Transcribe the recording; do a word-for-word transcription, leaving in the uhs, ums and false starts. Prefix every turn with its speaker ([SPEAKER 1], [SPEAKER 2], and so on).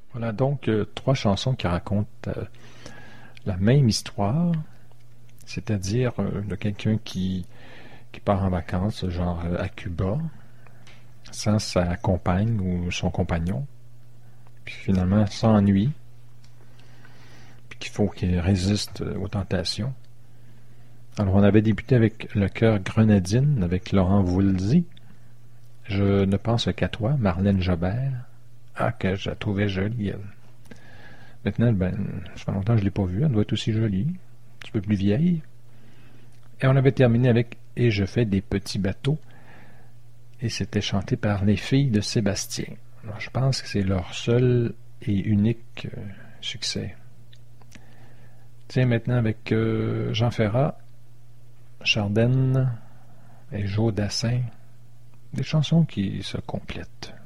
[SPEAKER 1] Voilà donc euh, trois chansons qui racontent euh, la même histoire, c'est-à-dire euh, de quelqu'un qui, qui part en vacances, genre euh, à Cuba, sans sa compagne ou son compagnon, puis finalement s'ennuie, puis qu'il faut qu'il résiste euh, aux tentations. Alors on avait débuté avec Le cœur grenadine, avec Laurent Voulzy. Je ne pense qu'à toi, Marlène Jobert. Ah, que je la trouvais jolie, elle. Maintenant, ben, ça fait longtemps que je ne l'ai pas vue. Elle doit être aussi jolie. Un petit peu plus vieille. Et on avait terminé avec Et je fais des petits bateaux. Et c'était chanté par les filles de Sébastien. Alors, je pense que c'est leur seul et unique euh, succès. Tiens, maintenant avec euh, Jean Ferrat, Chardenne et Joe Dassin. Des chansons qui se complètent.